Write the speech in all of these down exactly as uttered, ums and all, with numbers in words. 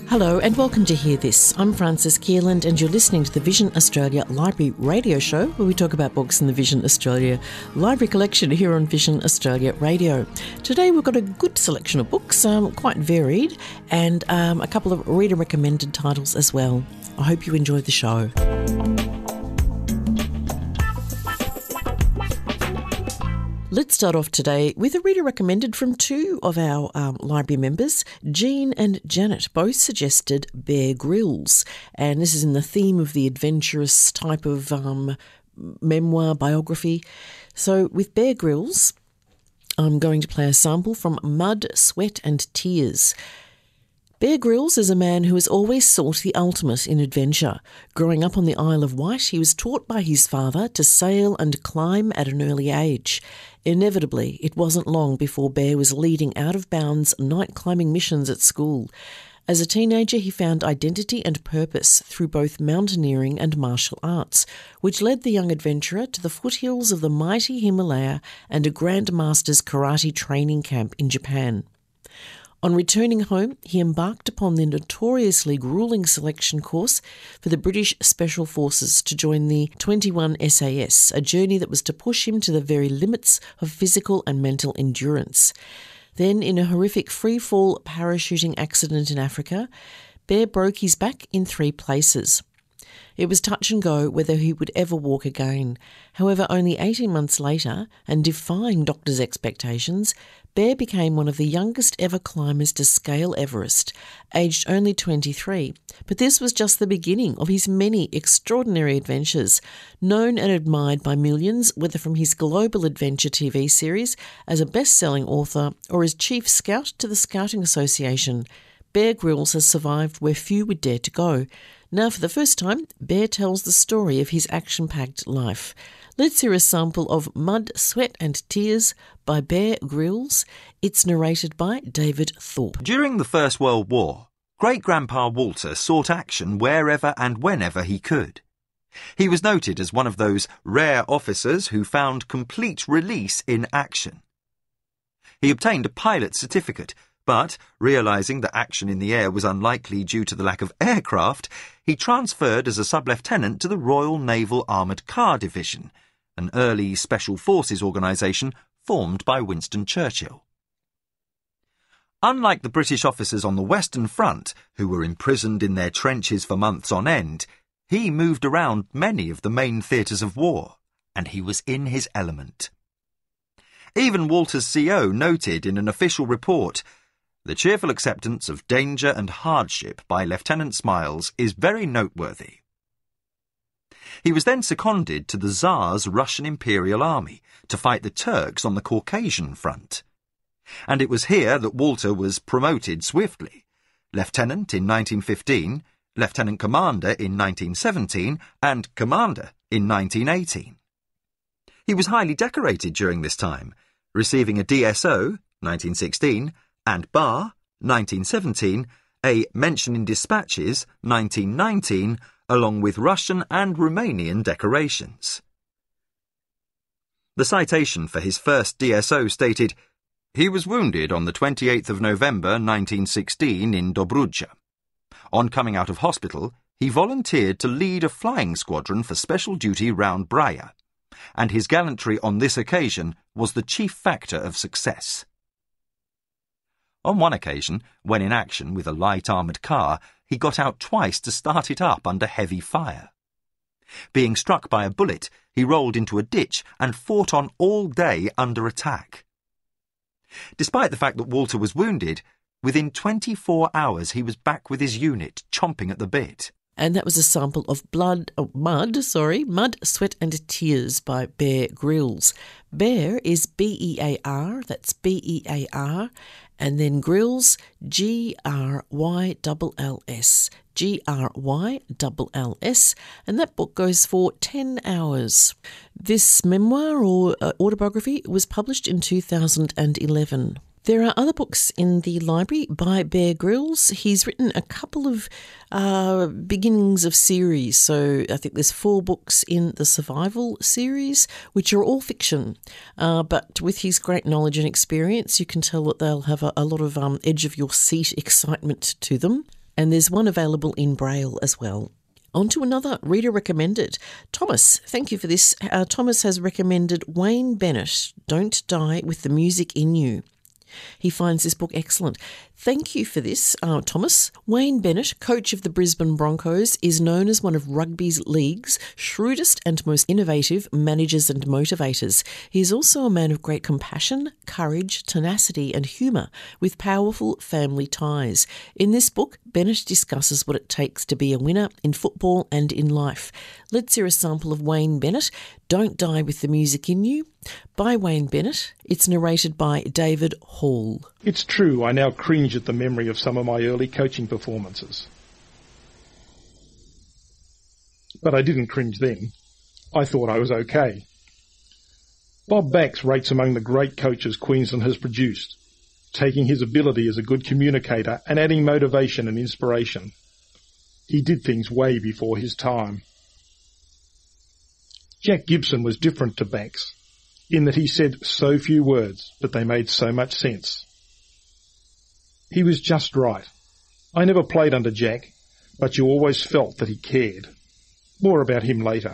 Hello and welcome to Hear This. I'm Frances Keeland and you're listening to the Vision Australia Library Radio Show, where we talk about books in the Vision Australia Library Collection here on Vision Australia Radio. Today we've got a good selection of books, um, quite varied, and um, a couple of reader-recommended titles as well. I hope you enjoyed the show. Let's start off today with a reader recommended from two of our um, library members. Jean and Janet both suggested Bear Grylls, and this is in the theme of the adventurous type of um, memoir biography. So with Bear Grylls, I'm going to play a sample from Mud, Sweat and Tears. Bear Grylls is a man who has always sought the ultimate in adventure. Growing up on the Isle of Wight, he was taught by his father to sail and climb at an early age. Inevitably, it wasn't long before Bear was leading out-of-bounds night climbing missions at school. As a teenager, he found identity and purpose through both mountaineering and martial arts, which led the young adventurer to the foothills of the mighty Himalaya and a Grandmaster's karate training camp in Japan. On returning home, he embarked upon the notoriously gruelling selection course for the British Special Forces to join the twenty-one S A S, a journey that was to push him to the very limits of physical and mental endurance. Then, in a horrific free-fall parachuting accident in Africa, Bear broke his back in three places. It was touch and go whether he would ever walk again. However, only eighteen months later, and defying doctors' expectations, Bear became one of the youngest ever climbers to scale Everest, aged only twenty-three. But this was just the beginning of his many extraordinary adventures, known and admired by millions, whether from his global adventure T V series, as a best-selling author, or as chief scout to the Scouting Association. Bear Grylls has survived where few would dare to go. Now, for the first time, Bear tells the story of his action-packed life. Let's hear a sample of Mud, Sweat and Tears by Bear Grylls. It's narrated by David Thorpe. During the First World War, Great-Grandpa Walter sought action wherever and whenever he could. He was noted as one of those rare officers who found complete release in action. He obtained a pilot's certificate, but, realising that action in the air was unlikely due to the lack of aircraft, he transferred as a sub-lieutenant to the Royal Naval Armoured Car Division, an early Special Forces organisation formed by Winston Churchill. Unlike the British officers on the Western Front, who were imprisoned in their trenches for months on end, he moved around many of the main theatres of war, and he was in his element. Even Walter's C O noted in an official report, "The cheerful acceptance of danger and hardship by Lieutenant Smiles is very noteworthy." He was then seconded to the Tsar's Russian Imperial Army to fight the Turks on the Caucasian front. And it was here that Walter was promoted swiftly, Lieutenant in nineteen fifteen, Lieutenant Commander in nineteen seventeen, and Commander in nineteen eighteen. He was highly decorated during this time, receiving a D S O, nineteen sixteen, and Bar, nineteen seventeen, a Mention in Dispatches, nineteen nineteen, along with Russian and Romanian decorations. The citation for his first D S O stated, "He was wounded on the twenty-eighth of November nineteen sixteen in Dobruja. On coming out of hospital, he volunteered to lead a flying squadron for special duty round Braia, and his gallantry on this occasion was the chief factor of success." On one occasion, when in action with a light armoured car, he got out twice to start it up under heavy fire. Being struck by a bullet, he rolled into a ditch and fought on all day under attack. Despite the fact that Walter was wounded, within twenty-four hours he was back with his unit, chomping at the bit. And that was a sample of Blood, oh, Mud, sorry, Mud, Sweat and Tears by Bear Grylls. Bear is B E A R, that's B E A R, and then Grylls, G R Y L L S, G R Y L L S, and that book goes for ten hours. This memoir or uh, autobiography was published in two thousand eleven. There are other books in the library by Bear Grylls. He's written a couple of uh, beginnings of series. So I think there's four books in the Survival series, which are all fiction. Uh, but with his great knowledge and experience, you can tell that they'll have a, a lot of um, edge-of-your-seat excitement to them. and there's one available in Braille as well. On to another reader recommended. Thomas, thank you for this. Uh, Thomas has recommended Wayne Bennett, Don't Die with the Music in You. He finds this book excellent. Thank you for this, uh, Thomas. Wayne Bennett, coach of the Brisbane Broncos, is known as one of rugby's league's shrewdest and most innovative managers and motivators. He is also a man of great compassion, courage, tenacity and humour, with powerful family ties. In this book, Bennett discusses what it takes to be a winner in football and in life. Let's hear a sample of Wayne Bennett, Don't Die with the Music in You, by Wayne Bennett. It's narrated by David Hall. It's true, I now cringe at the memory of some of my early coaching performances. But I didn't cringe then. I thought I was okay. Bob Bax rates among the great coaches Queensland has produced, taking his ability as a good communicator and adding motivation and inspiration. He did things way before his time. Jack Gibson was different to Bax, in that he said so few words, but they made so much sense. He was just right. I never played under Jack, but you always felt that he cared. More about him later.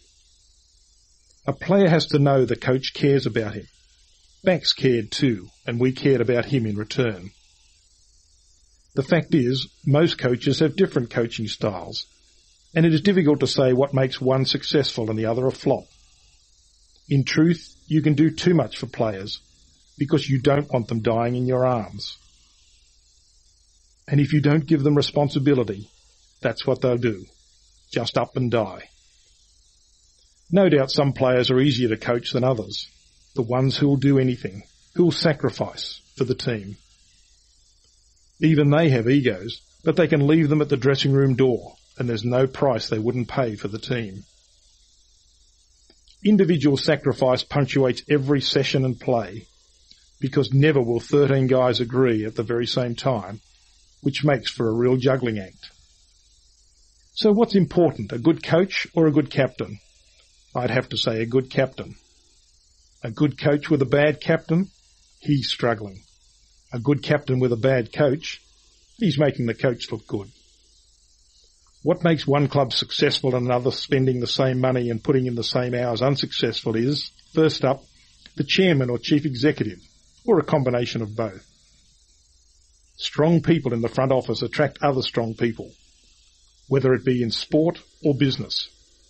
A player has to know the coach cares about him. Bax cared too, and we cared about him in return. The fact is, most coaches have different coaching styles, and it is difficult to say what makes one successful and the other a flop. In truth, you can do too much for players because you don't want them dying in your arms. And if you don't give them responsibility, that's what they'll do. Just up and die. No doubt some players are easier to coach than others. The ones who'll do anything, who'll sacrifice for the team. Even they have egos, but they can leave them at the dressing room door, and there's no price they wouldn't pay for the team. Individual sacrifice punctuates every session and play, because never will thirteen guys agree at the very same time, which makes for a real juggling act. So what's important, a good coach or a good captain? I'd have to say a good captain. A good coach with a bad captain? He's struggling. A good captain with a bad coach? He's making the coach look good. What makes one club successful and another spending the same money and putting in the same hours unsuccessful is, first up, the chairman or chief executive, or a combination of both. Strong people in the front office attract other strong people, whether it be in sport or business.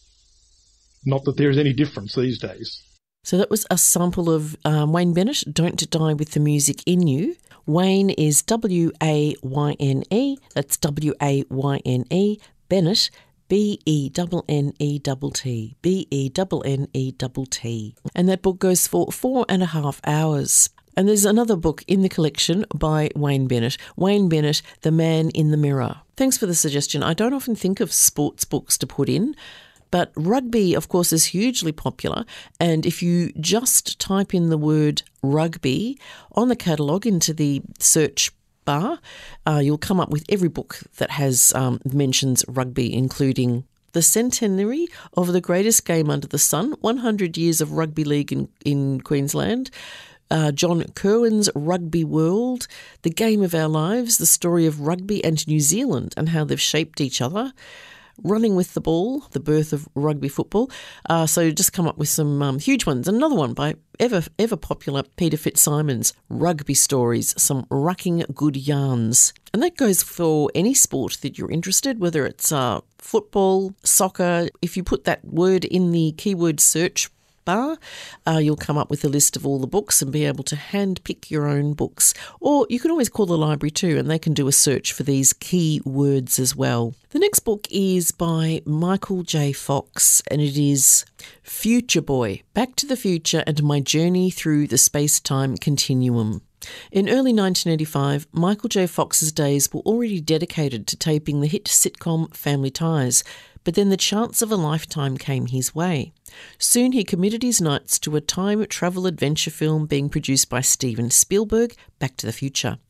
Not that there is any difference these days. So that was a sample of um, Wayne Bennett, Don't Die with the Music in You. Wayne is W A Y N E, that's W A Y N E, Bennett, B E N N E T T, B E N N E T T. And that book goes for four and a half hours. And there's another book in the collection by Wayne Bennett, Wayne Bennett, The Man in the Mirror. Thanks for the suggestion. I don't often think of sports books to put in, but rugby, of course, is hugely popular. And if you just type in the word rugby on the catalogue into the search bar, uh, you'll come up with every book that has um, mentions rugby, including The Centenary of the Greatest Game Under the Sun, one hundred years of Rugby League in, in Queensland, Uh, John Kirwan's Rugby World, The Game of Our Lives, the story of rugby and New Zealand and how they've shaped each other, Running with the Ball, the birth of rugby football. Uh, so just come up with some um, huge ones. Another one by ever ever popular Peter Fitzsimons, Rugby Stories, some rucking good yarns. And that goes for any sport that you're interested, whether it's uh, football, soccer. If you put that word in the keyword search bar, uh, you'll come up with a list of all the books and be able to hand pick your own books. Or you can always call the library too, and they can do a search for these key words as well. The next book is by Michael J. Fox, and it is Future Boy, Back to the Future and My Journey Through the Space-Time Continuum. In early nineteen eighty-five, Michael J. Fox's days were already dedicated to taping the hit sitcom Family Ties, but then the chance of a lifetime came his way. Soon he committed his nights to a time travel adventure film being produced by Steven Spielberg, Back to the Future.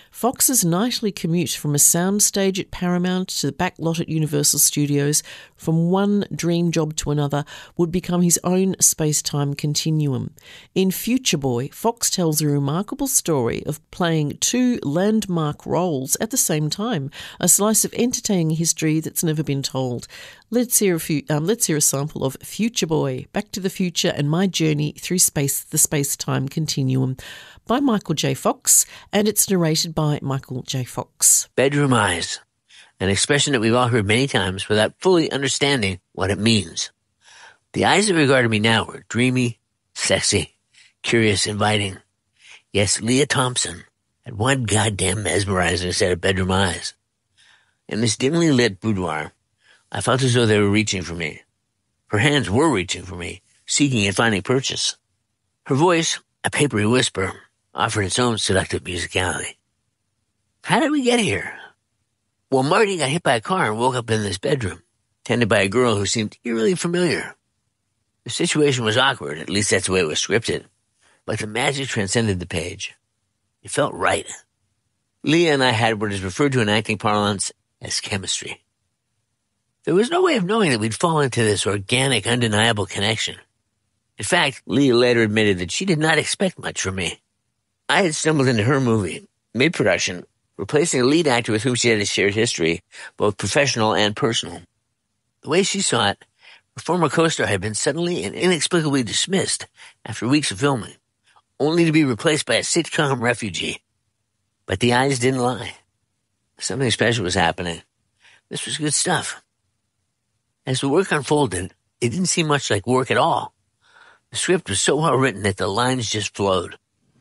Fox's nightly commute from a soundstage at Paramount to the back lot at Universal Studios, from one dream job to another, would become his own space-time continuum. In Future Boy, Fox tells a remarkable story of playing two landmark roles at the same time, a slice of entertaining history that's never been told. Let's hear a few, um, let's hear a sample of Future Boy, Back to the Future and My Journey Through Space, the Space-Time Continuum, by Michael J. Fox, and it's narrated by Michael J. Fox. Bedroom eyes, an expression that we've all heard many times without fully understanding what it means. The eyes that regarded me now were dreamy, sexy, curious, inviting. Yes, Leah Thompson had one goddamn mesmerizing set of bedroom eyes. In this dimly lit boudoir, I felt as though they were reaching for me. Her hands were reaching for me, seeking and finding purchase. Her voice, a papery whisper, offered its own seductive musicality. How did we get here? Well, Marty got hit by a car and woke up in this bedroom, tended by a girl who seemed eerily familiar. The situation was awkward, at least that's the way it was scripted, but the magic transcended the page. It felt right. Leah and I had what is referred to in acting parlance as chemistry. There was no way of knowing that we'd fall into this organic, undeniable connection. In fact, Leah later admitted that she did not expect much from me. I had stumbled into her movie, mid-production, replacing a lead actor with whom she had a shared history, both professional and personal. The way she saw it, her former co-star had been suddenly and inexplicably dismissed after weeks of filming, only to be replaced by a sitcom refugee. But the eyes didn't lie. Something special was happening. This was good stuff. As the work unfolded, it didn't seem much like work at all. The script was so well written that the lines just flowed.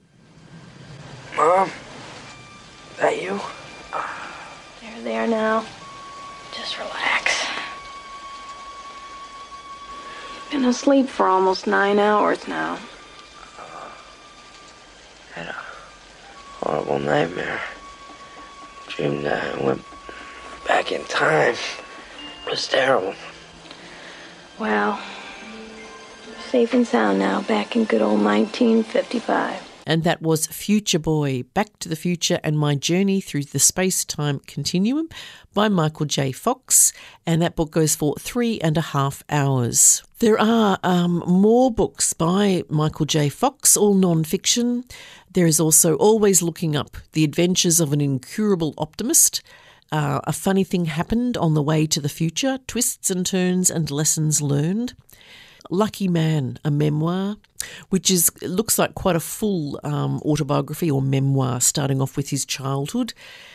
Mom? That you? There they are now. Just relax. Been asleep for almost nine hours now. Uh, had a horrible nightmare. Dreamed that I went back in time. It was terrible. Well, safe and sound now, back in good old nineteen fifty-five. And that was Future Boy, Back to the Future and My Journey Through the Space-Time Continuum by Michael J. Fox, and that book goes for three and a half hours. There are um, more books by Michael J. Fox, all non-fiction. There is also Always Looking Up, The Adventures of an Incurable Optimist. Uh, a Funny Thing Happened on the Way to the Future, Twists and Turns and Lessons Learned. Lucky Man, a memoir, which is looks like quite a full um, autobiography or memoir, starting off with his childhood.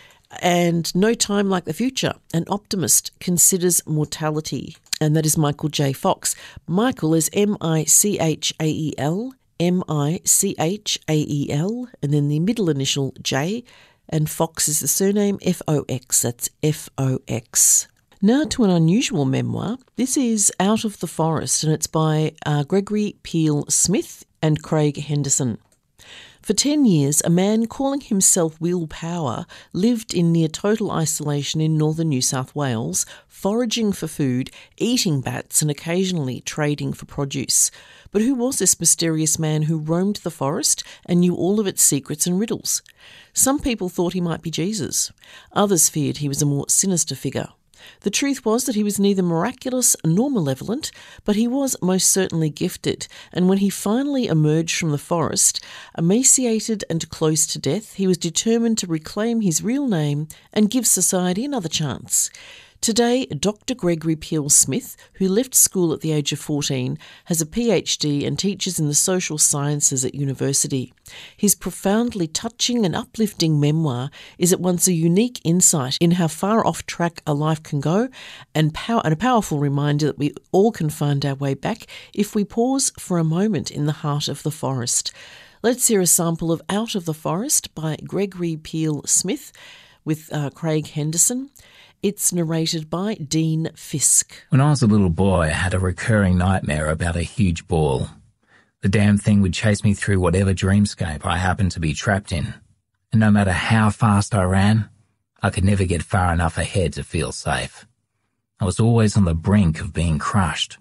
And No Time Like the Future, an optimist considers mortality. And that is Michael J. Fox. Michael is M I C H A E L, M I C H A E L, and then the middle initial J, and Fox is the surname, F O X, that's F O X. Now to an unusual memoir. This is Out of the Forest, and it's by uh, Gregory Peel Smith and Craig Henderson. For ten years, a man calling himself Will Power lived in near total isolation in northern New South Wales, foraging for food, eating bats and occasionally trading for produce. But who was this mysterious man who roamed the forest and knew all of its secrets and riddles? Some people thought he might be Jesus. Others feared he was a more sinister figure. The truth was that he was neither miraculous nor malevolent, but he was most certainly gifted, and when he finally emerged from the forest, emaciated and close to death, he was determined to reclaim his real name and give society another chance. Today, Doctor Gregory Peel Smith, who left school at the age of fourteen, has a P H D and teaches in the social sciences at university. His profoundly touching and uplifting memoir is at once a unique insight in how far off track a life can go and, pow- and a powerful reminder that we all can find our way back if we pause for a moment in the heart of the forest. Let's hear a sample of Out of the Forest by Gregory Peel Smith with uh, Craig Henderson. It's narrated by Dean Fisk. When I was a little boy, I had a recurring nightmare about a huge ball. The damn thing would chase me through whatever dreamscape I happened to be trapped in. And no matter how fast I ran, I could never get far enough ahead to feel safe. I was always on the brink of being crushed.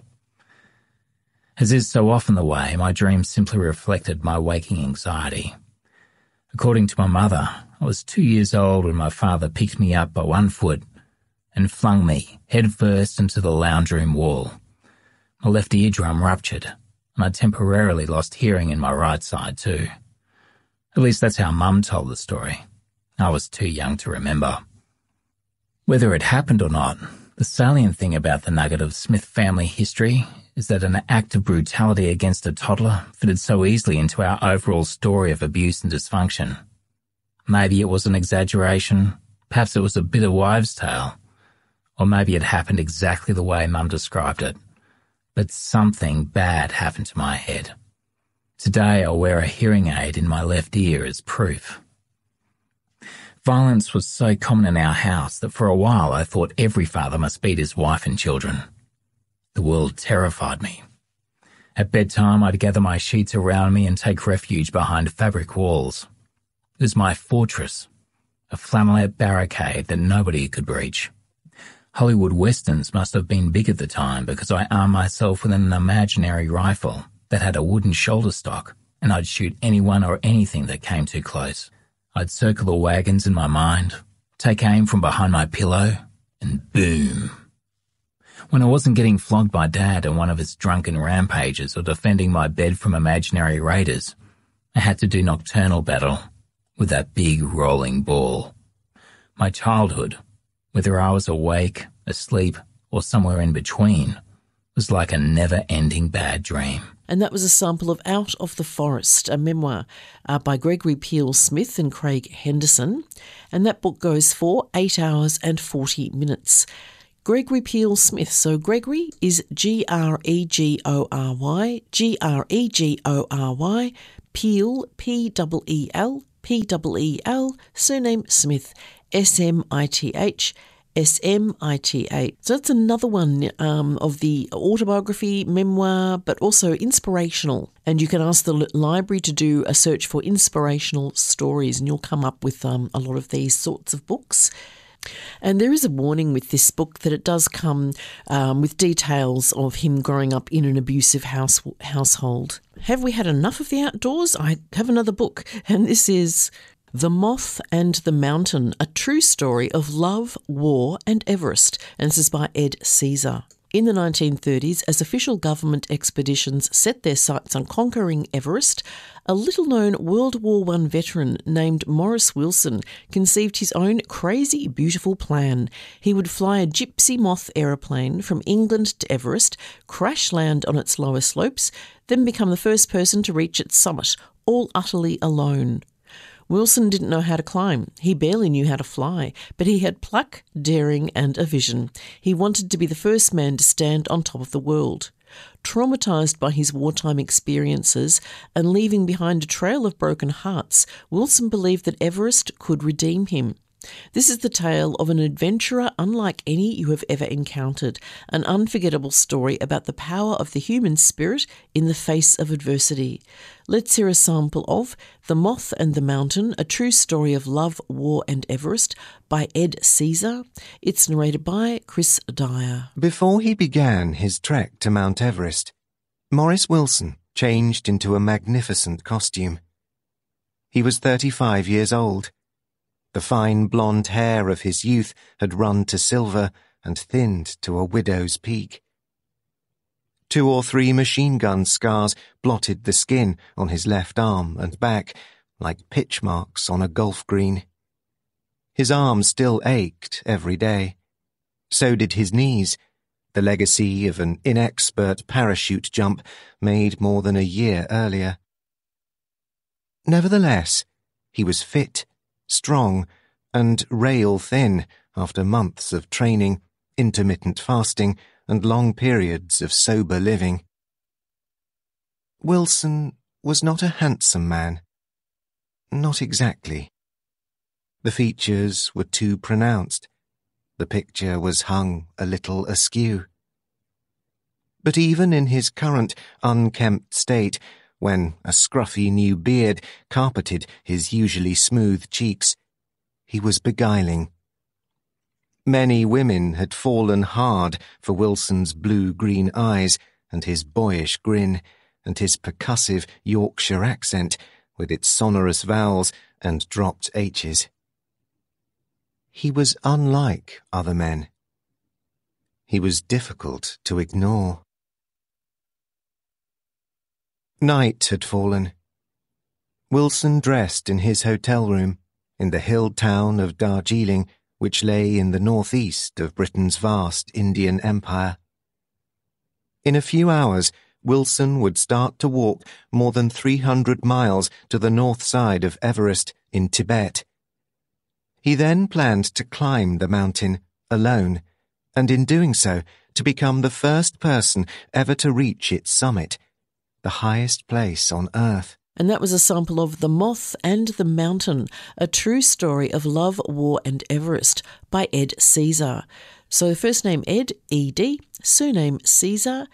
As is so often the way, my dreams simply reflected my waking anxiety. According to my mother, I was two years old when my father picked me up by one foot and flung me headfirst into the lounge room wall. My left eardrum ruptured, and I temporarily lost hearing in my right side too. At least that's how Mum told the story. I was too young to remember. Whether it happened or not, the salient thing about the nugget of Smith family history is that an act of brutality against a toddler fitted so easily into our overall story of abuse and dysfunction. Maybe it was an exaggeration, perhaps it was a bitter wives' tale, or maybe it happened exactly the way Mum described it. But something bad happened to my head. Today I'll wear a hearing aid in my left ear as proof. Violence was so common in our house that for a while I thought every father must beat his wife and children. The world terrified me. At bedtime I'd gather my sheets around me and take refuge behind fabric walls. It was my fortress, a flannelette barricade that nobody could breach. Hollywood westerns must have been big at the time because I armed myself with an imaginary rifle that had a wooden shoulder stock, and I'd shoot anyone or anything that came too close. I'd circle the wagons in my mind, take aim from behind my pillow, and boom. When I wasn't getting flogged by Dad in one of his drunken rampages or defending my bed from imaginary raiders, I had to do nocturnal battle with that big rolling ball. My childhood, whether I was awake, asleep, or somewhere in between, was like a never-ending bad dream. And that was a sample of Out of the Forest, a memoir uh, by Gregory Peel Smith and Craig Henderson. And that book goes for eight hours and forty minutes. Gregory Peel Smith. So Gregory is G R E G O R Y, G R E G O R Y, Peel, P E E L, P E E L, surname Smith, S M I T H, S M I T A. So that's another one um, of the autobiography, memoir, but also inspirational. And you can ask the library to do a search for inspirational stories and you'll come up with um, a lot of these sorts of books. And there is a warning with this book that it does come um, with details of him growing up in an abusive house household. Have we had enough of the outdoors? I have another book, and this is The Moth and the Mountain, a true story of love, war and Everest. And this is by Ed Caesar. In the nineteen thirties, as official government expeditions set their sights on conquering Everest, a little-known World War One veteran named Maurice Wilson conceived his own crazy, beautiful plan. He would fly a Gypsy Moth aeroplane from England to Everest, crash land on its lower slopes, then become the first person to reach its summit, all utterly alone. Wilson didn't know how to climb. He barely knew how to fly, but he had pluck, daring and a vision. He wanted to be the first man to stand on top of the world. Traumatised by his wartime experiences and leaving behind a trail of broken hearts, Wilson believed that Everest could redeem him. This is the tale of an adventurer unlike any you have ever encountered, an unforgettable story about the power of the human spirit in the face of adversity. Let's hear a sample of The Moth and the Mountain, a true story of love, war and Everest by Ed Caesar. It's narrated by Chris Dyer. Before he began his trek to Mount Everest, Maurice Wilson changed into a magnificent costume. He was thirty-five years old. The fine blonde hair of his youth had run to silver and thinned to a widow's peak. Two or three machine gun scars blotted the skin on his left arm and back, like pitch marks on a golf green. His arm still ached every day. So did his knees, the legacy of an inexpert parachute jump made more than a year earlier. Nevertheless, he was fit, strong, and rail-thin after months of training, intermittent fasting, and long periods of sober living. Wilson was not a handsome man. Not exactly. The features were too pronounced. The picture was hung a little askew. But even in his current unkempt state, when a scruffy new beard carpeted his usually smooth cheeks, he was beguiling. Many women had fallen hard for Wilson's blue-green eyes and his boyish grin and his percussive Yorkshire accent with its sonorous vowels and dropped H's. He was unlike other men. He was difficult to ignore. Night had fallen. Wilson dressed in his hotel room in the hill town of Darjeeling, which lay in the northeast of Britain's vast Indian Empire. In a few hours, Wilson would start to walk more than three hundred miles to the north side of Everest in Tibet. He then planned to climb the mountain alone, and in doing so, to become the first person ever to reach its summit, the highest place on Earth. And that was a sample of The Moth and the Mountain, a true story of love, war and Everest by Ed Caesar. So first name Ed, E D, surname Caesar,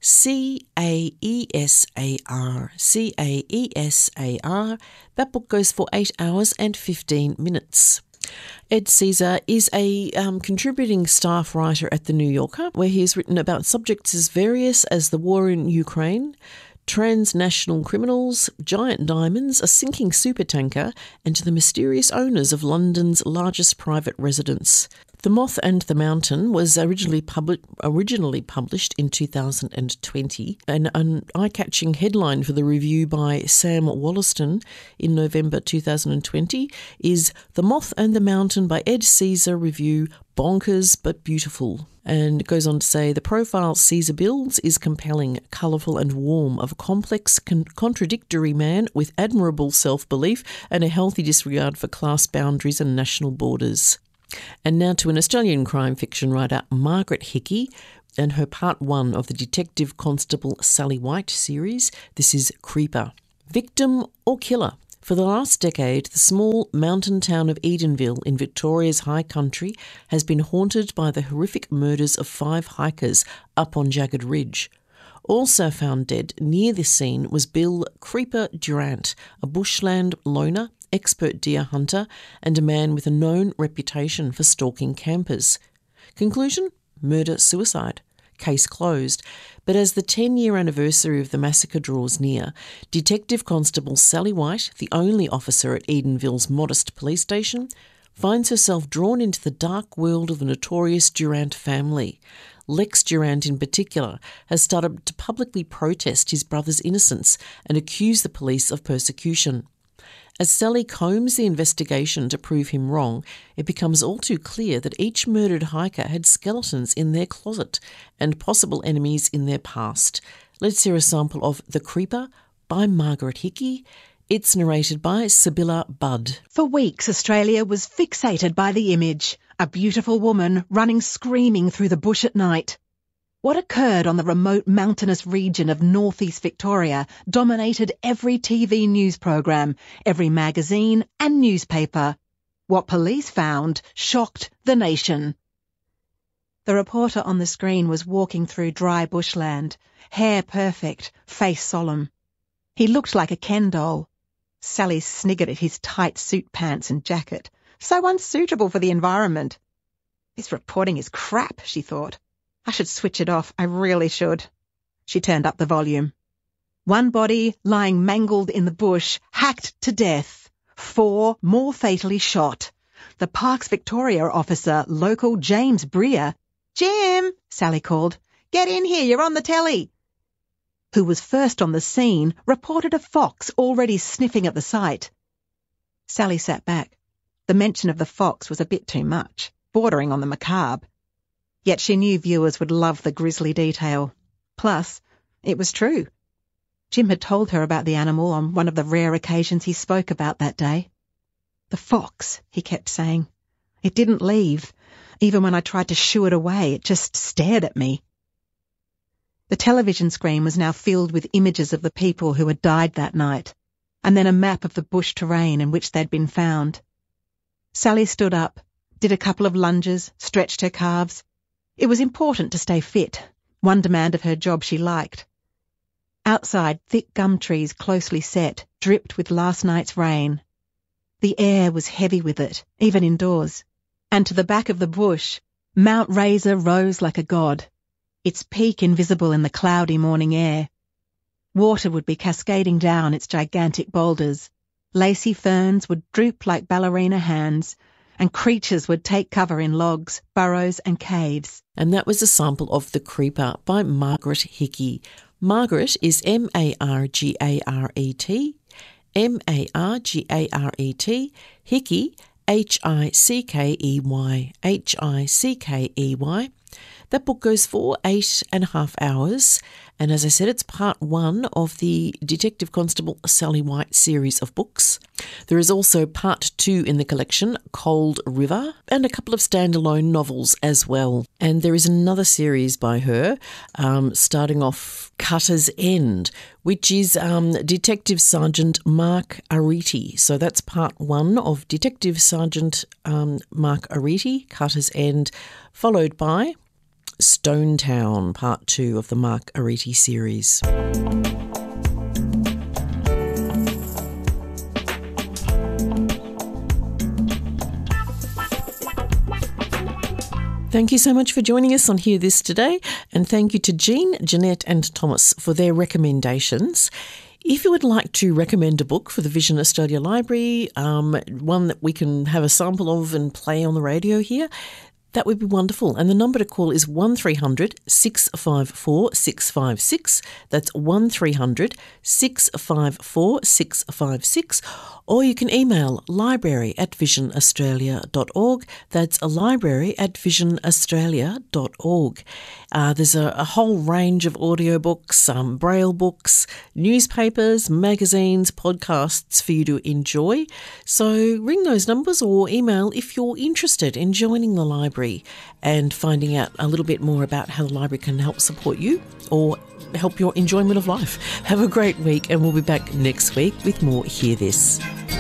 C A E S A R, C A E S A R. That book goes for eight hours and fifteen minutes. Ed Caesar is a um, contributing staff writer at The New Yorker, where he has written about subjects as various as the war in Ukraine, transnational criminals, giant diamonds, a sinking supertanker, and the mysterious owners of London's largest private residence. The Moth and the Mountain was originally, public, originally published in two thousand twenty, and an eye-catching headline for the review by Sam Wollaston in November two thousand twenty is The Moth and the Mountain by Ed Caesar Review, Bonkers but Beautiful. And it goes on to say, the profile Caesar builds is compelling, colourful and warm, of a complex, con- contradictory man with admirable self-belief and a healthy disregard for class boundaries and national borders. And now to an Australian crime fiction writer, Margaret Hickey, and her part one of the Detective Constable Sally White series. This is Creeper. Victim or killer? For the last decade, the small mountain town of Edenville in Victoria's high country has been haunted by the horrific murders of five hikers up on Jagged Ridge. Also found dead near the scene was Bill Creeper Durant, a bushland loner, expert deer hunter, and a man with a known reputation for stalking campers. Conclusion? Murder-suicide. Case closed. But as the ten-year anniversary of the massacre draws near, Detective Constable Sally White, the only officer at Edenville's modest police station, finds herself drawn into the dark world of the notorious Durant family. Lex Durant in particular has started to publicly protest his brother's innocence and accuse the police of persecution. As Sally combs the investigation to prove him wrong, it becomes all too clear that each murdered hiker had skeletons in their closet and possible enemies in their past. Let's hear a sample of The Creeper by Margaret Hickey. It's narrated by Sibylla Budd. For weeks, Australia was fixated by the image, a beautiful woman running screaming through the bush at night. What occurred on the remote mountainous region of northeast Victoria dominated every T V news program, every magazine and newspaper. What police found shocked the nation. The reporter on the screen was walking through dry bushland, hair perfect, face solemn. He looked like a Ken doll. Sally sniggered at his tight suit pants and jacket, so unsuitable for the environment. This reporting is crap, she thought. I should switch it off, I really should. She turned up the volume. One body lying mangled in the bush, hacked to death. Four more fatally shot. The Parks Victoria officer, local James Breer. Jim, Sally called. Get in here, you're on the telly. Who was first on the scene, reported a fox already sniffing at the site. Sally sat back. The mention of the fox was a bit too much, bordering on the macabre. Yet she knew viewers would love the grisly detail. Plus, it was true. Jim had told her about the animal on one of the rare occasions he spoke about that day. The fox, he kept saying. It didn't leave. Even when I tried to shoo it away, it just stared at me. The television screen was now filled with images of the people who had died that night, and then a map of the bush terrain in which they'd been found. Sally stood up, did a couple of lunges, stretched her calves. It was important to stay fit, one demand of her job she liked. Outside, thick gum trees closely set, dripped with last night's rain. The air was heavy with it, even indoors. And to the back of the bush, Mount Razor rose like a god, its peak invisible in the cloudy morning air. Water would be cascading down its gigantic boulders, Lacy ferns would droop like ballerina hands, and creatures would take cover in logs, burrows and caves. And that was a sample of The Creeper by Margaret Hickey. Margaret is M A R G A R E T, M A R G A R E T, Hickey, H I C K E Y, H I C K E Y. That book goes for eight and a half hours, and as I said, it's part one of the Detective Constable Sally White series of books. There is also part two in the collection, Cold River, and a couple of standalone novels as well. And there is another series by her, um, starting off Cutter's End, which is um, Detective Sergeant Mark Ariti. So that's part one of Detective Sergeant um, Mark Ariti, Cutter's End, followed by Stone Town, part two of the Mark Ariti series. Thank you so much for joining us on Hear This today, and thank you to Jean, Jeanette and Thomas for their recommendations. If you would like to recommend a book for the Vision Australia Library, um, one that we can have a sample of and play on the radio here, that would be wonderful. And the number to call is one three hundred six five four six five six. That's one three hundred six five four six five six. Or you can email library at vision australia dot org. That's a library at vision australia dot org. Uh, there's a, a whole range of audiobooks, um, braille books, newspapers, magazines, podcasts for you to enjoy. So ring those numbers or email if you're interested in joining the library and finding out a little bit more about how the library can help support you or help your enjoyment of life. Have a great week, and we'll be back next week with more Hear This.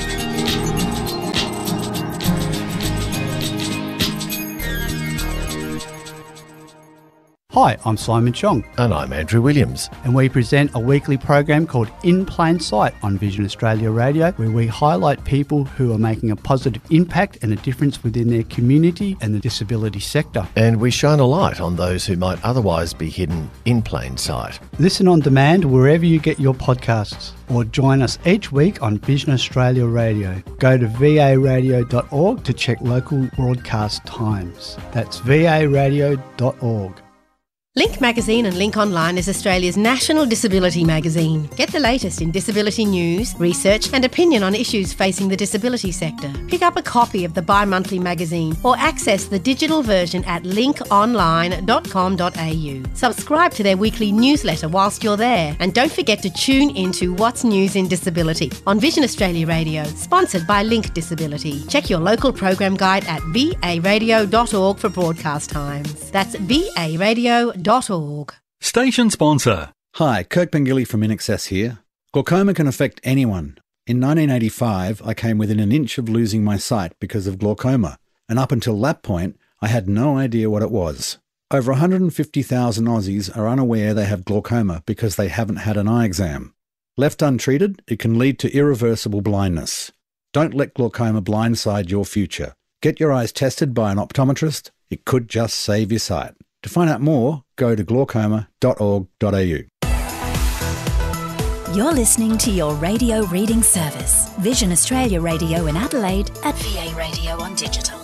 Hi, I'm Simon Chong. And I'm Andrew Williams. And we present a weekly program called In Plain Sight on Vision Australia Radio, where we highlight people who are making a positive impact and a difference within their community and the disability sector. And we shine a light on those who might otherwise be hidden in plain sight. Listen on demand wherever you get your podcasts, or join us each week on Vision Australia Radio. Go to v a radio dot org to check local broadcast times. That's v a radio dot org. Link Magazine and Link Online is Australia's national disability magazine. Get the latest in disability news, research and opinion on issues facing the disability sector. Pick up a copy of the bi-monthly magazine or access the digital version at link online dot com dot a u. Subscribe to their weekly newsletter whilst you're there, and don't forget to tune into What's News in Disability on Vision Australia Radio, sponsored by Link Disability. Check your local program guide at v a radio dot org for broadcast times. That's v a radio dot org. Station sponsor. Hi, Kirk Pengilly from In Excess here. Glaucoma can affect anyone. In nineteen eighty-five, I came within an inch of losing my sight because of glaucoma, and up until that point, I had no idea what it was. Over one hundred fifty thousand Aussies are unaware they have glaucoma because they haven't had an eye exam. Left untreated, it can lead to irreversible blindness. Don't let glaucoma blindside your future. Get your eyes tested by an optometrist. It could just save your sight. To find out more, go to glaucoma dot org dot a u. You're listening to your radio reading service, Vision Australia Radio in Adelaide at V A Radio on Digital.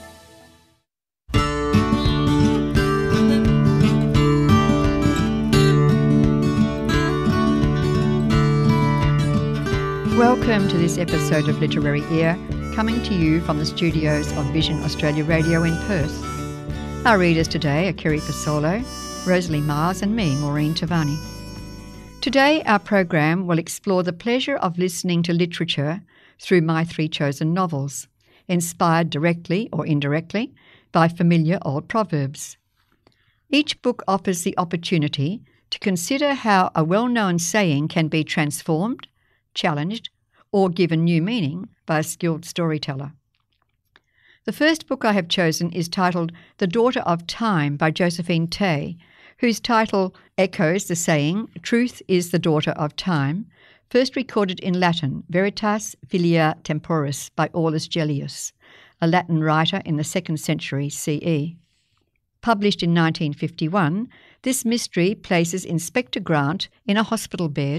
Welcome to this episode of Literary Ear, coming to you from the studios of Vision Australia Radio in Perth. Our readers today are Kerry Fasolo, Rosalie Mars and me, Maureen Tavani. Today our program will explore the pleasure of listening to literature through my three chosen novels, inspired directly or indirectly by familiar old proverbs. Each book offers the opportunity to consider how a well-known saying can be transformed, challenged, or given new meaning by a skilled storyteller. The first book I have chosen is titled The Daughter of Time by Josephine Tey, whose title echoes the saying, Truth is the daughter of time, first recorded in Latin, Veritas Filia Temporis by Aulus Gellius, a Latin writer in the second century C E. Published in nineteen fifty-one, this mystery places Inspector Grant in a hospital bed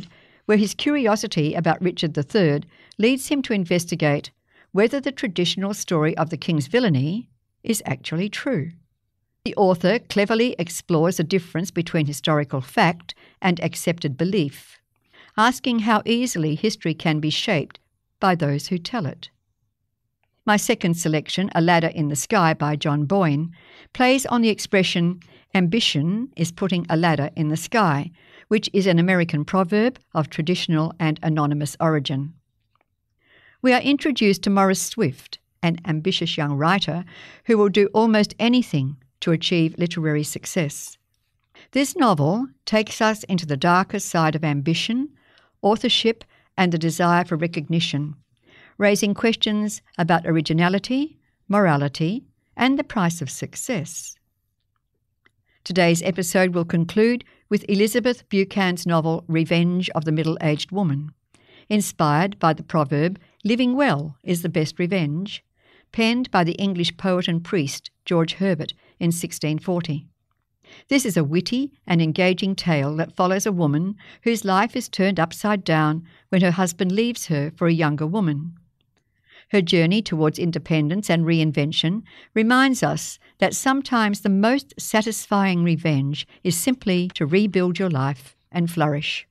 where his curiosity about Richard the Third leads him to investigate whether the traditional story of the king's villainy is actually true. The author cleverly explores the difference between historical fact and accepted belief, asking how easily history can be shaped by those who tell it. My second selection, A Ladder in the Sky by John Boyne, plays on the expression ambition is putting a ladder in the sky, which is an American proverb of traditional and anonymous origin. We are introduced to Maurice Swift, an ambitious young writer who will do almost anything to achieve literary success. This novel takes us into the darker side of ambition, authorship, and the desire for recognition, raising questions about originality, morality, and the price of success. Today's episode will conclude with Elizabeth Buchan's novel Revenge of the Middle-Aged Woman, inspired by the proverb "living well is the best revenge," penned by the English poet and priest George Herbert in sixteen forty. This is a witty and engaging tale that follows a woman whose life is turned upside down when her husband leaves her for a younger woman. Her journey towards independence and reinvention reminds us that sometimes the most satisfying revenge is simply to rebuild your life and flourish.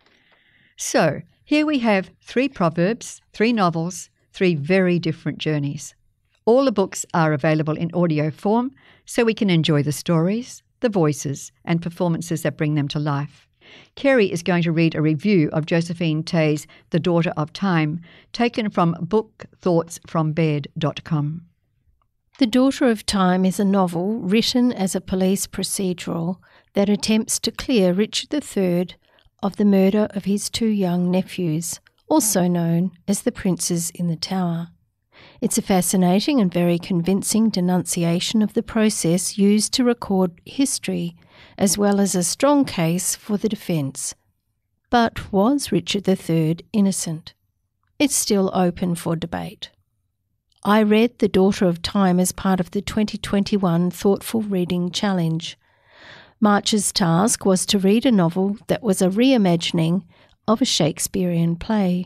So, here we have three proverbs, three novels, three very different journeys. All the books are available in audio form, so we can enjoy the stories, the voices, and performances that bring them to life. Kerry is going to read a review of Josephine Tey's The Daughter of Time, taken from book thoughts from bed dot com. The Daughter of Time is a novel written as a police procedural that attempts to clear Richard the Third of the murder of his two young nephews, also known as the Princes in the Tower. It's a fascinating and very convincing denunciation of the process used to record history, as well as a strong case for the defence. But was Richard the Third innocent? It's still open for debate. I read The Daughter of Time as part of the twenty twenty-one Thoughtful Reading Challenge. March's task was to read a novel that was a reimagining of a Shakespearean play.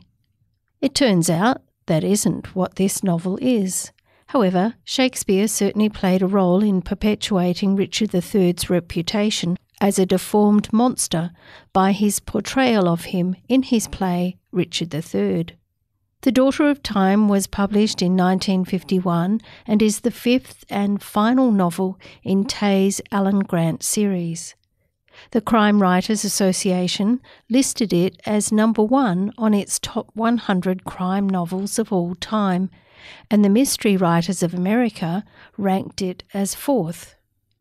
It turns out that isn't what this novel is. However, Shakespeare certainly played a role in perpetuating Richard the Third's reputation as a deformed monster by his portrayal of him in his play Richard the Third. The Daughter of Time was published in nineteen fifty-one and is the fifth and final novel in Tey's Alan Grant series. The Crime Writers Association listed it as number one on its top one hundred crime novels of all time, and the Mystery Writers of America ranked it as fourth.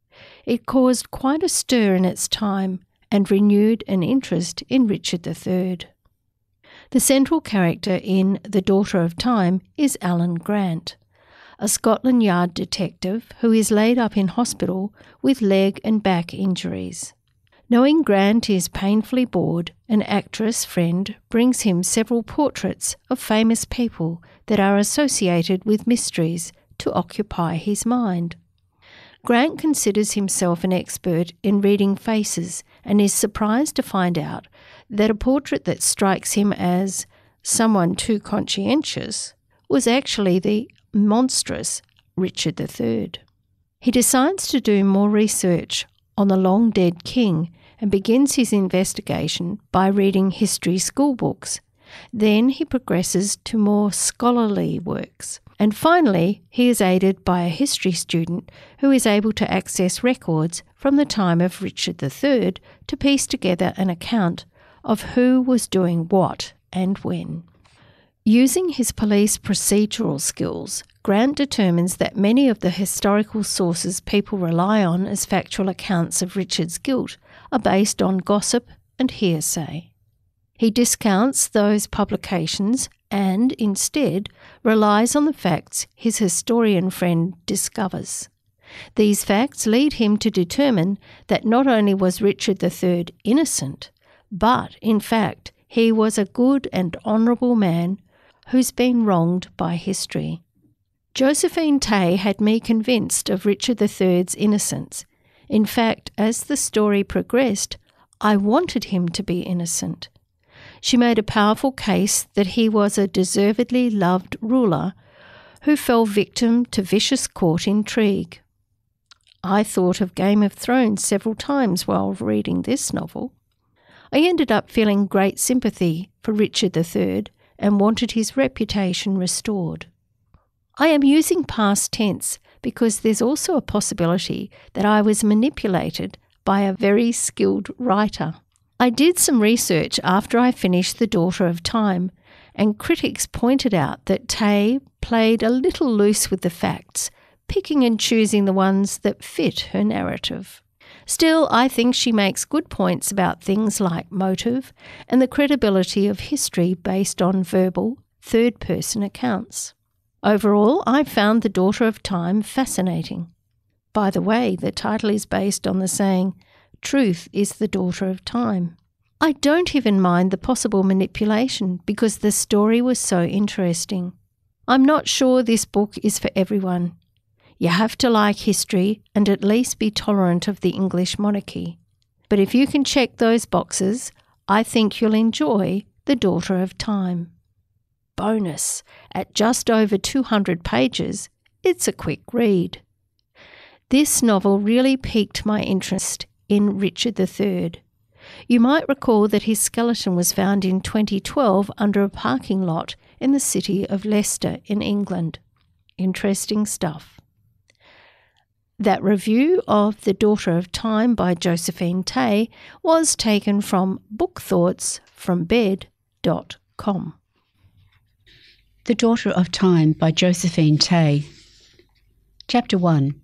It caused quite a stir in its time and renewed an interest in Richard the Third. The central character in The Daughter of Time is Alan Grant, a Scotland Yard detective who is laid up in hospital with leg and back injuries. Knowing Grant is painfully bored, an actress friend brings him several portraits of famous people that are associated with mysteries to occupy his mind. Grant considers himself an expert in reading faces and is surprised to find out that a portrait that strikes him as someone too conscientious was actually the monstrous Richard the Third. He decides to do more research on the long-dead king and begins his investigation by reading history schoolbooks. Then he progresses to more scholarly works. And finally, he is aided by a history student who is able to access records from the time of Richard the Third to piece together an account of who was doing what and when. Using his police procedural skills, Grant determines that many of the historical sources people rely on as factual accounts of Richard's guilt are based on gossip and hearsay. He discounts those publications and, instead, relies on the facts his historian friend discovers. These facts lead him to determine that not only was Richard the Third innocent, but, in fact, he was a good and honourable man who's been wronged by history. Josephine Tey had me convinced of Richard the Third's innocence. In fact, as the story progressed, I wanted him to be innocent. she made a powerful case that he was a deservedly loved ruler who fell victim to vicious court intrigue. I thought of Game of Thrones several times while reading this novel. I ended up feeling great sympathy for Richard the Third and wanted his reputation restored. I am using past tense because there's also a possibility that I was manipulated by a very skilled writer. I did some research after I finished The Daughter of Time, and critics pointed out that Tay played a little loose with the facts, picking and choosing the ones that fit her narrative. Still, I think she makes good points about things like motive and the credibility of history based on verbal, third-person accounts. Overall, I found The Daughter of Time fascinating. By the way, the title is based on the saying, "Truth is the daughter of time." I don't even mind the possible manipulation because the story was so interesting. I'm not sure this book is for everyone. You have to like history and at least be tolerant of the English monarchy. But if you can check those boxes, I think you'll enjoy The Daughter of Time. Bonus, at just over two hundred pages, it's a quick read. This novel really piqued my interest in Richard the Third. You might recall that his skeleton was found in twenty twelve under a parking lot in the city of Leicester in England. Interesting stuff. That review of The Daughter of Time by Josephine Tay was taken from book thoughts from bed dot com. The Daughter of Time by Josephine Tay. Chapter one.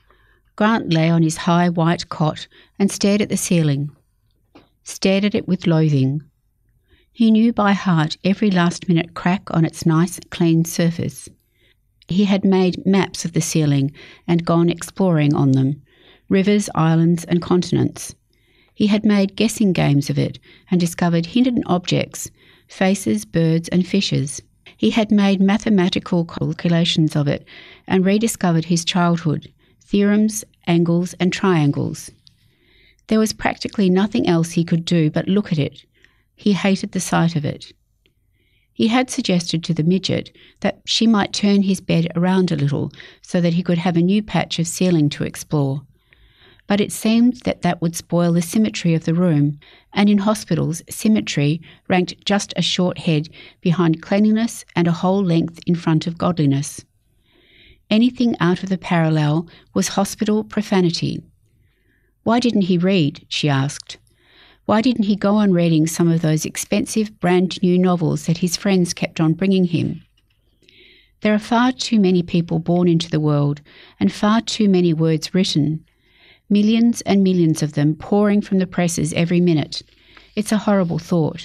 Grant lay on his high white cot and stared at the ceiling. Stared at it with loathing. He knew by heart every last-minute crack on its nice, clean surface. He had made maps of the ceiling and gone exploring on them, rivers, islands and continents. He had made guessing games of it and discovered hidden objects, faces, birds and fishes. He had made mathematical calculations of it and rediscovered his childhood, theorems, angles and triangles. There was practically nothing else he could do but look at it. He hated the sight of it. He had suggested to the midget that she might turn his bed around a little so that he could have a new patch of ceiling to explore. But it seemed that that would spoil the symmetry of the room, and in hospitals, symmetry ranked just a short head behind cleanliness and a whole length in front of godliness. Anything out of the parallel was hospital profanity. Why didn't he read? She asked. Why didn't he go on reading some of those expensive brand new novels that his friends kept on bringing him? There are far too many people born into the world and far too many words written. Millions and millions of them pouring from the presses every minute. It's a horrible thought.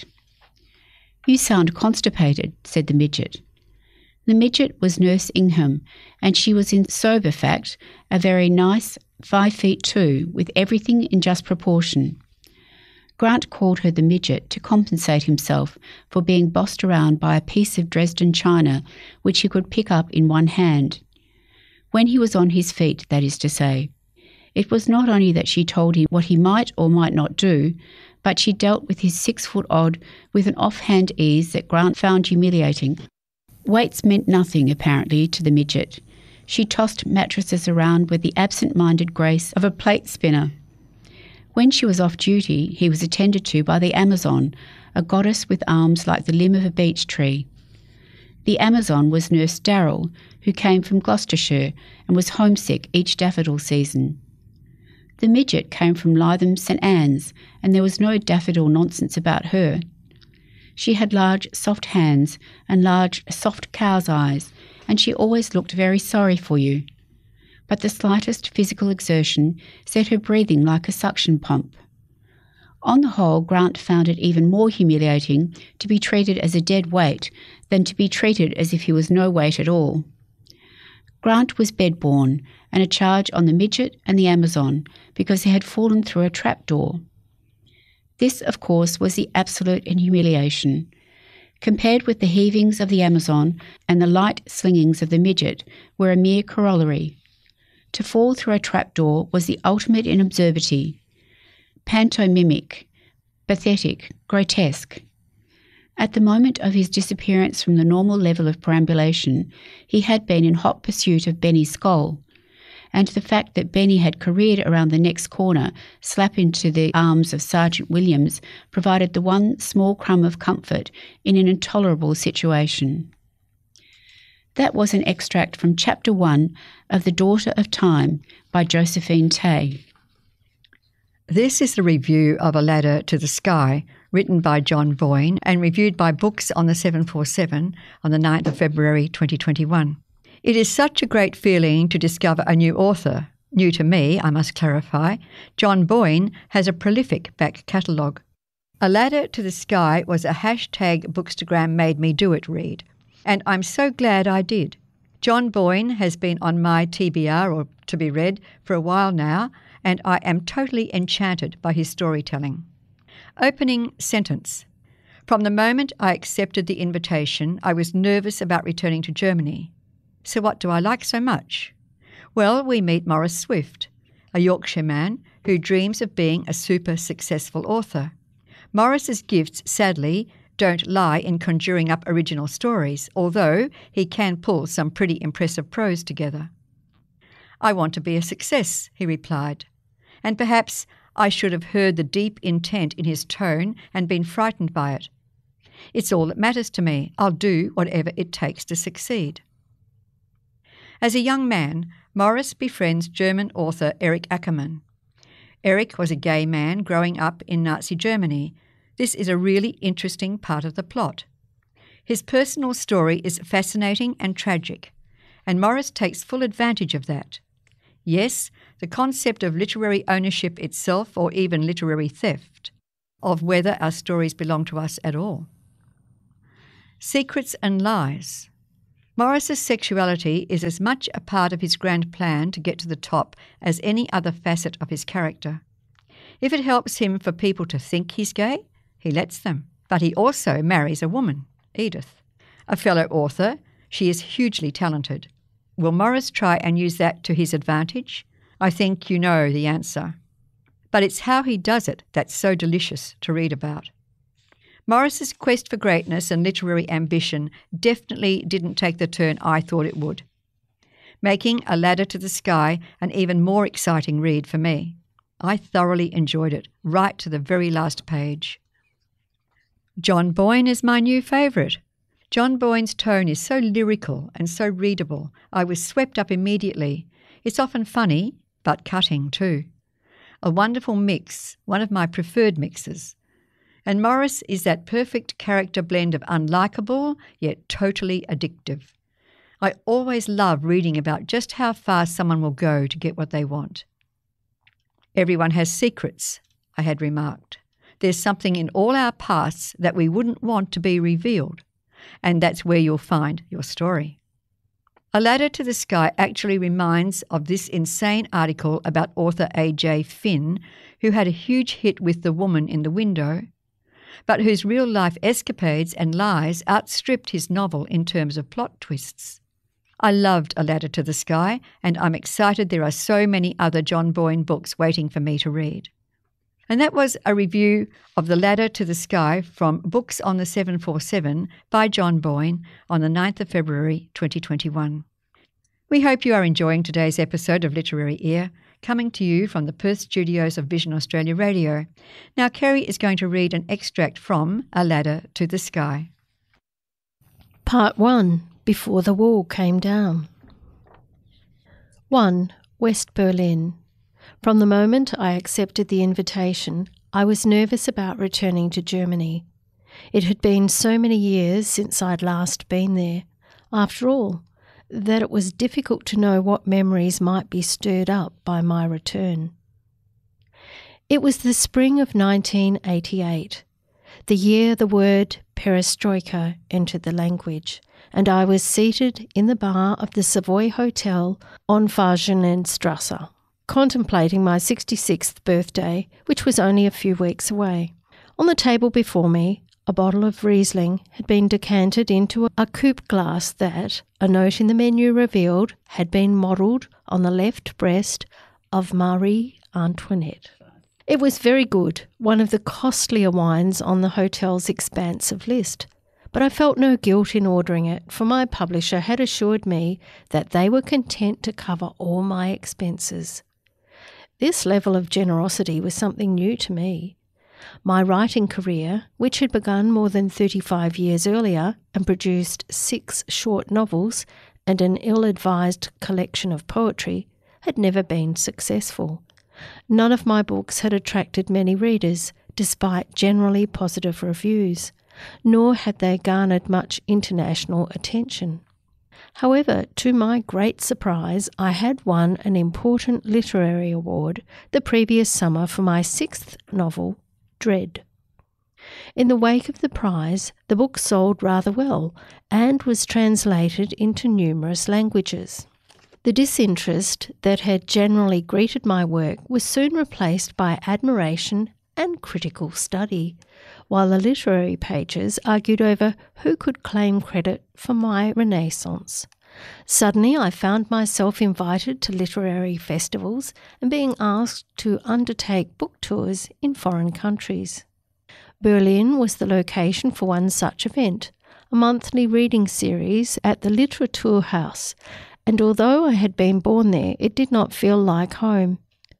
You sound constipated, said the midget. The midget was Nurse Ingham, and she was in sober fact a very nice five feet two, with everything in just proportion. Grant called her the midget to compensate himself for being bossed around by a piece of Dresden china which he could pick up in one hand. When he was on his feet, that is to say. It was not only that she told him what he might or might not do, but she dealt with his six-foot-odd with an offhand ease that Grant found humiliating. Weights meant nothing, apparently, to the midget. She tossed mattresses around with the absent-minded grace of a plate spinner. When she was off duty, he was attended to by the Amazon, a goddess with arms like the limb of a beech tree. The Amazon was Nurse Darrell, who came from Gloucestershire and was homesick each daffodil season. The midget came from Lytham St Anne's, and there was no daffodil nonsense about her. She had large, soft hands and large, soft cow's eyes, and she always looked very sorry for you. But the slightest physical exertion set her breathing like a suction pump. On the whole, Grant found it even more humiliating to be treated as a dead weight than to be treated as if he was no weight at all. Grant was bedborne, and a charge on the midget and the Amazon because he had fallen through a trapdoor. This, of course, was the absolute in humiliation. Compared with the heavings of the Amazon and the light slingings of the midget were a mere corollary. To fall through a trapdoor was the ultimate in absurdity. Pantomimic, pathetic, grotesque. At the moment of his disappearance from the normal level of perambulation, he had been in hot pursuit of Benny Skoll, and the fact that Benny had careered around the next corner, slap into the arms of Sergeant Williams, provided the one small crumb of comfort in an intolerable situation. That was an extract from Chapter one of The Daughter of Time by Josephine Tay. This is the review of A Ladder to the Sky, written by John Boyne and reviewed by Books on the seven forty-seven on the ninth of February twenty twenty-one. It is such a great feeling to discover a new author. New to me, I must clarify. John Boyne has a prolific back catalogue. A Ladder to the Sky was a hashtag Bookstagram made me do it read, and I'm so glad I did. John Boyne has been on my T B R, or to be read, for a while now, and I am totally enchanted by his storytelling. Opening sentence. From the moment I accepted the invitation, I was nervous about returning to Germany. So what do I like so much? Well, we meet Maurice Swift, a Yorkshire man who dreams of being a super successful author. Maurice's gifts, sadly, don't lie in conjuring up original stories, although he can pull some pretty impressive prose together. I want to be a success, he replied, and perhaps I should have heard the deep intent in his tone and been frightened by it. It's all that matters to me. I'll do whatever it takes to succeed. As a young man, Maurice befriends German author Erich Ackermann. Erich was a gay man growing up in Nazi Germany. This is a really interesting part of the plot. His personal story is fascinating and tragic, and Maurice takes full advantage of that. Yes, the concept of literary ownership itself, or even literary theft, of whether our stories belong to us at all. Secrets and lies. Maurice's sexuality is as much a part of his grand plan to get to the top as any other facet of his character. If it helps him for people to think he's gay, he lets them. But he also marries a woman, Edith. A fellow author, she is hugely talented. Will Maurice try and use that to his advantage? I think you know the answer. But it's how he does it that's so delicious to read about. Maurice's quest for greatness and literary ambition definitely didn't take the turn I thought it would, making A Ladder to the Sky an even more exciting read for me. I thoroughly enjoyed it, right to the very last page. John Boyne is my new favourite. John Boyne's tone is so lyrical and so readable, I was swept up immediately. It's often funny, but cutting too. A wonderful mix, one of my preferred mixes. And Maurice is that perfect character blend of unlikable, yet totally addictive. I always love reading about just how far someone will go to get what they want. Everyone has secrets, I had remarked. There's something in all our pasts that we wouldn't want to be revealed, and that's where you'll find your story. A Ladder to the Sky actually reminds of this insane article about author A J Finn, who had a huge hit with The Woman in the Window, but whose real-life escapades and lies outstripped his novel in terms of plot twists. I loved A Ladder to the Sky, and I'm excited there are so many other John Boyne books waiting for me to read. And that was a review of The Ladder to the Sky from Books on the seven forty-seven by John Boyne on the ninth of February twenty twenty-one. We hope you are enjoying today's episode of Literary Ear, coming to you from the Perth studios of Vision Australia Radio. Now Kerry is going to read an extract from A Ladder to the Sky. Part one. Before the Wall Came Down. one. West Berlin. From the moment I accepted the invitation, I was nervous about returning to Germany. It had been so many years since I'd last been there, after all, that it was difficult to know what memories might be stirred up by my return. It was the spring of nineteen eighty-eight, the year the word perestroika entered the language, and I was seated in the bar of the Savoy Hotel on Fahrschenenstrasse, contemplating my sixty-sixth birthday, which was only a few weeks away. On the table before me, a bottle of Riesling had been decanted into a coupe glass that, a note in the menu revealed, had been modelled on the left breast of Marie Antoinette. It was very good, one of the costlier wines on the hotel's expansive list. But I felt no guilt in ordering it, for my publisher had assured me that they were content to cover all my expenses. This level of generosity was something new to me. My writing career, which had begun more than thirty-five years earlier and produced six short novels and an ill-advised collection of poetry, had never been successful. None of my books had attracted many readers, despite generally positive reviews, nor had they garnered much international attention. However, to my great surprise, I had won an important literary award the previous summer for my sixth novel, Dread. In the wake of the prize, the book sold rather well and was translated into numerous languages. The disinterest that had generally greeted my work was soon replaced by admiration and critical study, while the literary pages argued over who could claim credit for my renaissance. Suddenly I found myself invited to literary festivals and being asked to undertake book tours in foreign countries. Berlin was the location for one such event, a monthly reading series at the Literaturhaus, and although I had been born there, it did not feel like home.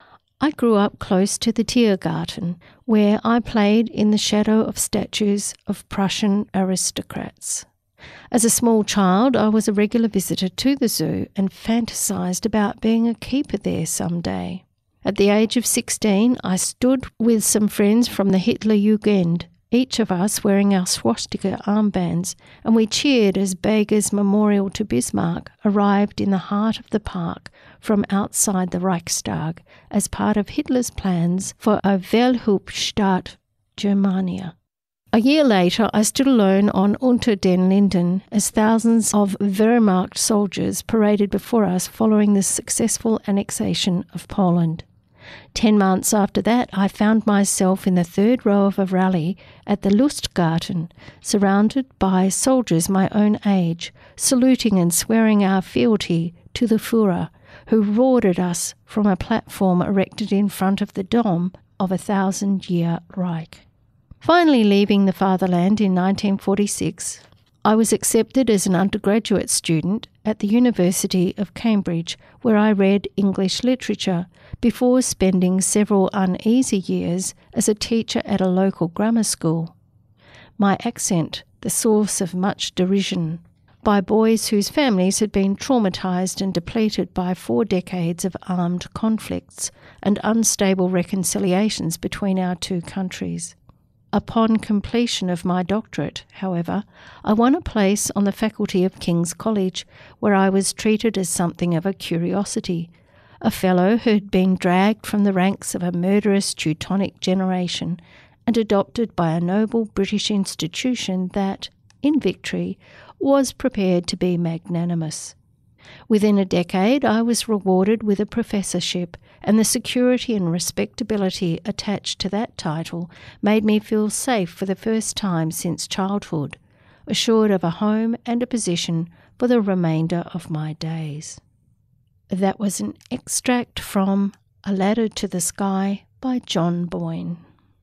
I grew up close to the Tiergarten, where I played in the shadow of statues of Prussian aristocrats. As a small child, I was a regular visitor to the zoo and fantasized about being a keeper there someday. At the age of sixteen, I stood with some friends from the Hitlerjugend, each of us wearing our swastika armbands, and we cheered as Beger's memorial to Bismarck arrived in the heart of the park from outside the Reichstag as part of Hitler's plans for a Welthauptstadt Germania. A year later, I stood alone on Unter den Linden as thousands of Wehrmacht soldiers paraded before us following the successful annexation of Poland. Ten months after that, I found myself in the third row of a rally at the Lustgarten, surrounded by soldiers my own age, saluting and swearing our fealty to the Führer, who roared at us from a platform erected in front of the dome of a thousand-year Reich. Finally leaving the fatherland in nineteen forty-six, I was accepted as an undergraduate student at the University of Cambridge, where I read English literature before spending several uneasy years as a teacher at a local grammar school. My accent, the source of much derision, by boys whose families had been traumatised and depleted by four decades of armed conflicts and unstable reconciliations between our two countries. Upon completion of my doctorate, however, I won a place on the faculty of King's College, where I was treated as something of a curiosity, a fellow who had been dragged from the ranks of a murderous Teutonic generation and adopted by a noble British institution that, in victory, was prepared to be magnanimous. Within a decade, I was rewarded with a professorship, and the security and respectability attached to that title made me feel safe for the first time since childhood, assured of a home and a position for the remainder of my days. That was an extract from A Ladder to the Sky by John Boyne.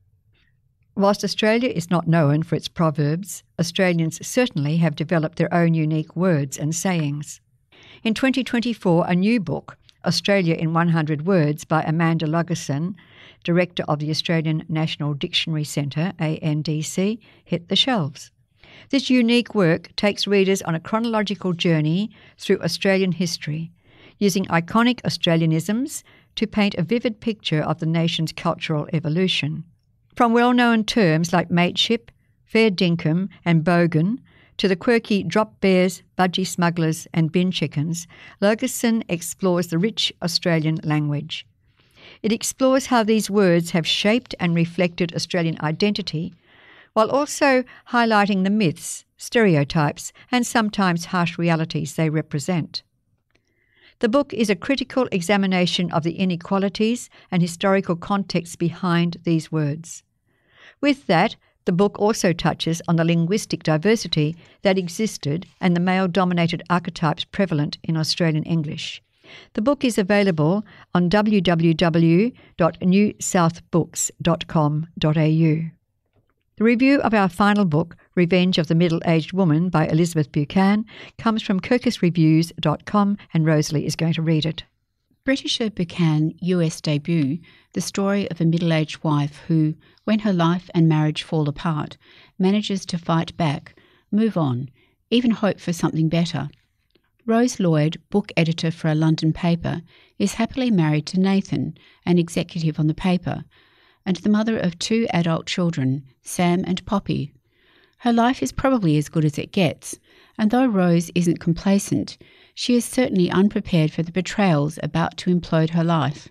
Whilst Australia is not known for its proverbs, Australians certainly have developed their own unique words and sayings. In twenty twenty-four, a new book, Australia in one hundred words by Amanda Lugerson, Director of the Australian National Dictionary Centre, A N D C, hit the shelves. This unique work takes readers on a chronological journey through Australian history, using iconic Australianisms to paint a vivid picture of the nation's cultural evolution. From well-known terms like mateship, fair dinkum and bogan, to the quirky drop bears, budgie smugglers and bin chickens, Lugerson explores the rich Australian language. It explores how these words have shaped and reflected Australian identity, while also highlighting the myths, stereotypes and sometimes harsh realities they represent. The book is a critical examination of the inequalities and historical context behind these words. With that, the book also touches on the linguistic diversity that existed and the male-dominated archetypes prevalent in Australian English. The book is available on w w w dot new south books dot com dot a u. The review of our final book, Revenge of the Middle-Aged Woman by Elizabeth Buchan, comes from kirkus reviews dot com, and Rosalie is going to read it. Britisher Buchan U S debut, the story of a middle-aged wife who, when her life and marriage fall apart, manages to fight back, move on, even hope for something better. Rose Lloyd, book editor for a London paper, is happily married to Nathan, an executive on the paper, and the mother of two adult children, Sam and Poppy. Her life is probably as good as it gets, and though Rose isn't complacent, she is certainly unprepared for the betrayals about to implode her life.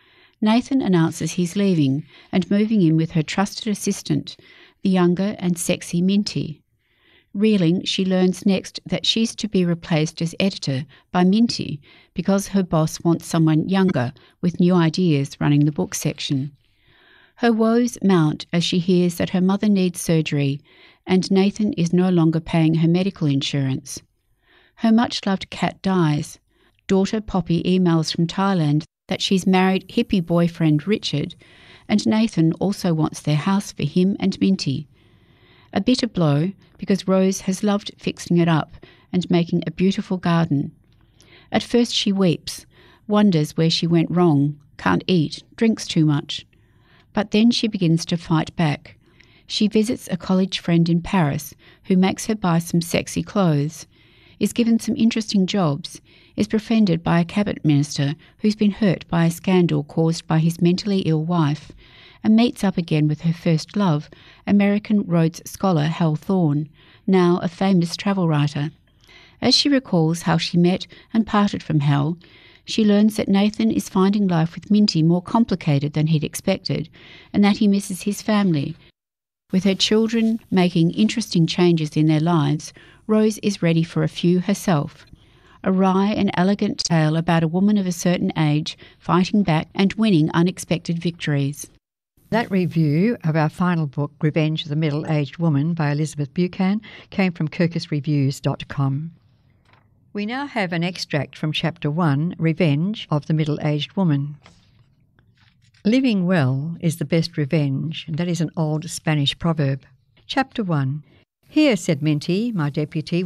Nathan announces he's leaving and moving in with her trusted assistant, the younger and sexy Minty. Reeling, she learns next that she's to be replaced as editor by Minty because her boss wants someone younger with new ideas running the book section. Her woes mount as she hears that her mother needs surgery and Nathan is no longer paying her medical insurance. Her much-loved cat dies. Daughter Poppy emails from Thailand that she's married hippie boyfriend Richard, and Nathan also wants their house for him and Minty. A bitter blow because Rose has loved fixing it up and making a beautiful garden. At first she weeps, wonders where she went wrong, can't eat, drinks too much. But then she begins to fight back. She visits a college friend in Paris who makes her buy some sexy clothes, is given some interesting jobs, is befriended by a cabinet minister who's been hurt by a scandal caused by his mentally ill wife, and meets up again with her first love, American Rhodes Scholar Hal Thorne, now a famous travel writer. As she recalls how she met and parted from Hal, she learns that Nathan is finding life with Minty more complicated than he'd expected, and that he misses his family. With her children making interesting changes in their lives, Rose is ready for a few herself. A wry and elegant tale about a woman of a certain age fighting back and winning unexpected victories. That review of our final book, Revenge of the Middle-Aged Woman by Elizabeth Buchan, came from kirkus reviews dot com. We now have an extract from Chapter one, Revenge of the Middle-Aged Woman. Living well is the best revenge, and that is an old Spanish proverb. Chapter one. Here, said Minty, my deputy,